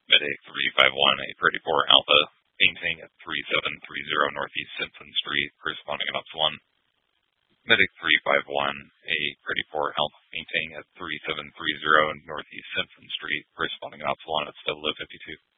Medic 351, a Pretty 4 Alpha, maintaining at 3730 Northeast Simpson Street, corresponding at Ops 1. Medic 351, a Pretty 4 Alpha, maintaining at 3730 Northeast Simpson Street, corresponding at Ops 1 at Stella 52.